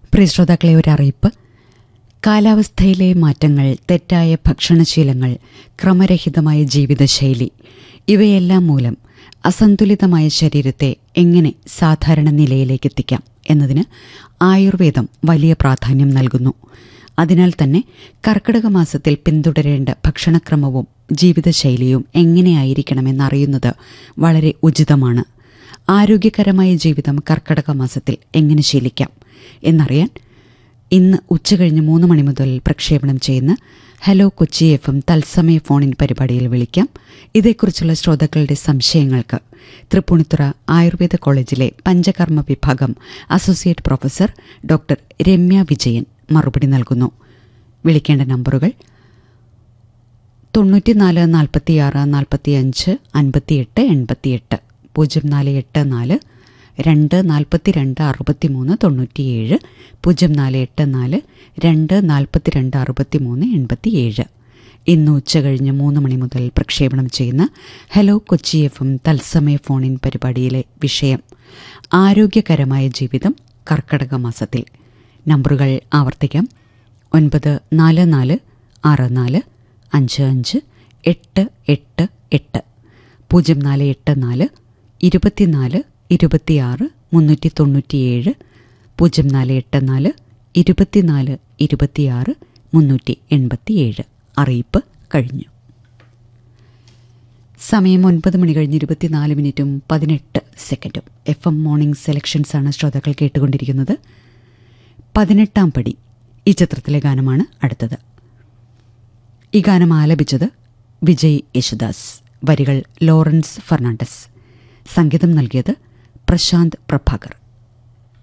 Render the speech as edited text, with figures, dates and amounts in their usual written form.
പ്രിയ ശ്രോതാക്കളെ, ഒരറിയിപ്പ്. കാലാവസ്ഥയിലെ മാറ്റങ്ങൾ, തെറ്റായ ഭക്ഷണശീലങ്ങൾ, ക്രമരഹിതമായ ജീവിതശൈലി ഇവയെല്ലാം മൂലം അസന്തുലിതമായ ശരീരത്തെ എങ്ങനെ സാധാരണ നിലയിലേക്കെത്തിക്കാം എന്നതിന് ആയുർവേദം വലിയ പ്രാധാന്യം നൽകുന്നു. അതിനാൽ തന്നെ കർക്കിടക മാസത്തിൽ പിന്തുടരേണ്ട ഭക്ഷണക്രമവും ജീവിതശൈലിയും എങ്ങനെയായിരിക്കണമെന്നറിയുന്നത് വളരെ ഉചിതമാണ്. ആരോഗ്യകരമായ ജീവിതം കർക്കിടക മാസത്തിൽ എങ്ങനെ ശീലിക്കാം എന്നറിയാൻ ഇന്ന് ഉച്ചകഴിഞ്ഞ് 3 മണി മുതൽ പ്രക്ഷേപണം ചെയ്യുന്ന ഹലോ കൊച്ചി FM തത്സമയ ഫോണിൻ പരിപാടിയിൽ വിളിക്കാം. ഇതേക്കുറിച്ചുള്ള ശ്രോതാക്കളുടെ സംശയങ്ങൾക്ക് തൃപ്പൂണിത്തുറ ആയുർവേദ കോളേജിലെ പഞ്ചകർമ്മ വിഭാഗം associate professor doctor Ramya Vijayan മറുപടി നൽകുന്നു. വിളിക്കേണ്ട നമ്പറുകൾ 94 46 45 58 88 0484 2 42 63 97 0484 2 42 63 87. ഇന്ന് ഉച്ചകഴിഞ്ഞ് 3 മണി മുതൽ പ്രക്ഷേപണം ചെയ്യുന്ന ഹലോ കൊച്ചി FM തത്സമയ ഫോണിൻ പരിപാടിയിലെ വിഷയം ആരോഗ്യകരമായ ജീവിതം കർക്കിടക മാസത്തിൽ. നമ്പറുകൾ ആവർത്തിക്കാം: 944 64 55 888 0484 24 26 397 0484 24 26 387. അറിയിപ്പ് കഴിഞ്ഞു. സമയം 9 മണി കഴിഞ്ഞ് 24 മിനിറ്റും 18 സെക്കൻഡും. FM മോർണിംഗ് സെലക്ഷൻസാണ് ശ്രോതാക്കൾ കേട്ടുകൊണ്ടിരിക്കുന്നത്. 18-ാം പടി ഈ ചിത്രത്തിലെ ഗാനമാണ് അടുത്തത്. ഈ ഗാനം ആലപിച്ചത് വിജയ് യേശുദാസ്. വരികൾ ലോറൻസ് ഫെർണാണ്ടസ്. സംഗീതം നൽകിയത് പ്രശാന്ത് പ്രഭാകർ.